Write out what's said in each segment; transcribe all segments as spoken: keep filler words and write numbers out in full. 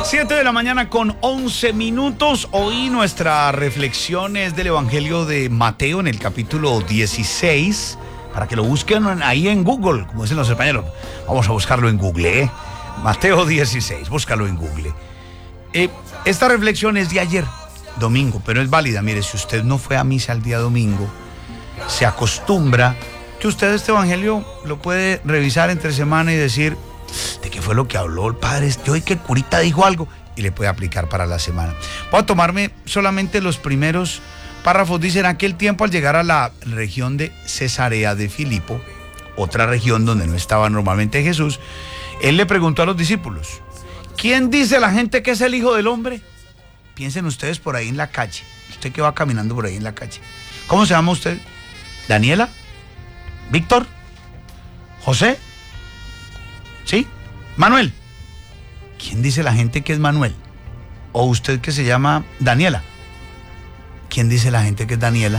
Siete de la mañana con once minutos. Hoy nuestra reflexión es del Evangelio de Mateo en el capítulo dieciséis. Para que lo busquen ahí en Google, como dicen los españoles. Vamos a buscarlo en Google, ¿eh? Mateo dieciséis, búscalo en Google. Eh, esta reflexión es de ayer, domingo, pero es válida. Mire, si usted no fue a misa el día domingo, se acostumbra que usted este Evangelio lo puede revisar entre semana y decir, ¿de qué fue lo que habló el padre? Hoy que el curita dijo algo, y le puede aplicar para la semana. Voy a tomarme solamente los primeros párrafos. Dice: en aquel tiempo, al llegar a la región de Cesarea de Filipo, otra región donde no estaba normalmente Jesús, él le preguntó a los discípulos: ¿quién dice la gente que es el Hijo del Hombre? Piensen ustedes por ahí en la calle, usted que va caminando por ahí en la calle. ¿Cómo se llama usted? ¿Daniela? ¿Víctor? ¿José? ¿Sí? ¿Manuel? ¿Quién dice la gente que es Manuel? ¿O usted que se llama Daniela? ¿Quién dice la gente que es Daniela?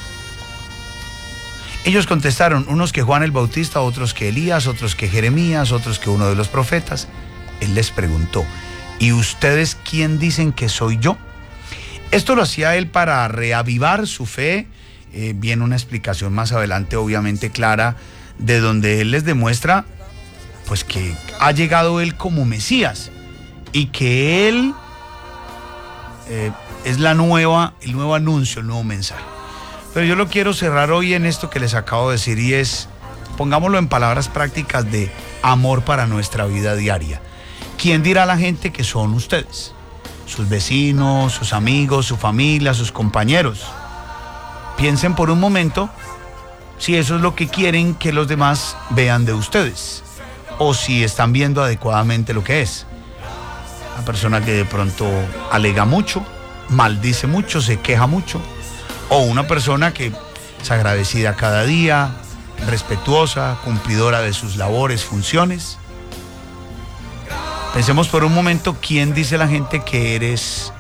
Ellos contestaron, unos que Juan el Bautista, otros que Elías, otros que Jeremías, otros que uno de los profetas. Él les preguntó, ¿y ustedes quién dicen que soy yo? Esto lo hacía él para reavivar su fe. Eh, viene una explicación más adelante, obviamente clara, de donde él les demuestra pues que ha llegado él como Mesías y que él eh, es la nueva, el nuevo anuncio, el nuevo mensaje. Pero yo lo quiero cerrar hoy en esto que les acabo de decir, y es, pongámoslo en palabras prácticas de amor para nuestra vida diaria. ¿Quién dirá a la gente que son ustedes? Sus vecinos, sus amigos, su familia, sus compañeros. Piensen por un momento si eso es lo que quieren que los demás vean de ustedes, o si están viendo adecuadamente lo que es. Una persona que de pronto alega mucho, maldice mucho, se queja mucho, o una persona que es agradecida cada día, respetuosa, cumplidora de sus labores, funciones. Pensemos por un momento, ¿quién dice la gente que eres